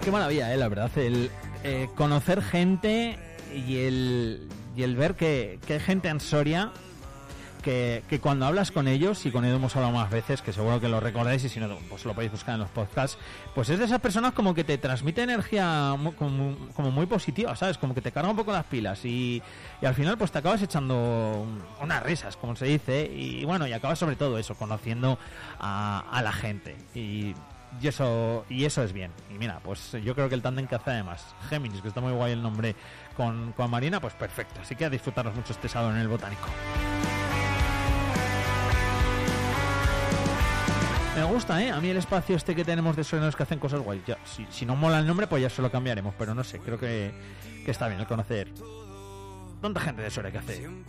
Qué maravilla, la verdad, el conocer gente y el ver que hay gente en Soria que cuando hablas con ellos, y con ellos hemos hablado más veces, que seguro que lo recordáis, y si no, pues lo podéis buscar en los podcasts, pues es de esas personas como que te transmite energía como muy positiva, ¿sabes? Como que te carga un poco las pilas y al final pues te acabas echando unas risas, como se dice, y bueno, y acabas sobre todo eso, conociendo a la gente y eso es bien. Y mira, pues yo creo que el tándem que hace además Géminis, que está muy guay el nombre, con Marina, pues perfecto. Así que a disfrutarnos mucho este sábado en el Botánico. Me gusta, a mí el espacio este que tenemos de sonidos que hacen cosas guay. Ya, si no mola el nombre, pues ya se lo cambiaremos, pero no sé, creo que está bien el conocer tanta gente de Soria que hace